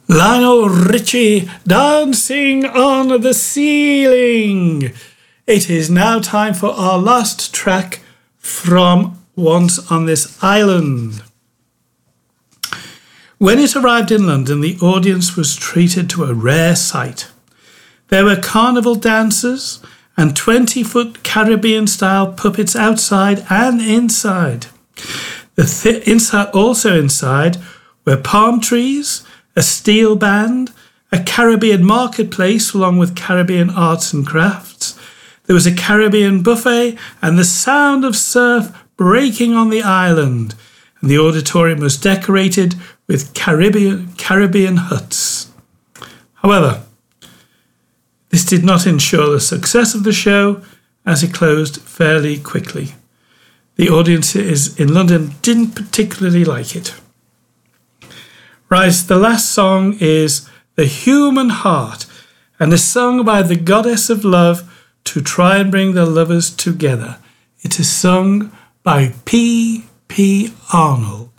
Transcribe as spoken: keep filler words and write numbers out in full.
Lionel Richie dancing on the ceiling. It is now time for our last track from Once on This Island. When it arrived in London, the audience was treated to a rare sight. There were carnival dancers and twenty-foot Caribbean-style puppets outside and inside. The th- inside, also inside were palm trees, a steel band, a Caribbean marketplace along with Caribbean arts and crafts. There was a Caribbean buffet and the sound of surf breaking on the island. And the auditorium was decorated with Caribbean, Caribbean huts. However, this did not ensure the success of the show, as it closed fairly quickly. The audiences in London didn't particularly like it. Right, the last song is The Human Heart, and is sung by the goddess of love to try and bring the lovers together. It is sung by P. P. Arnold.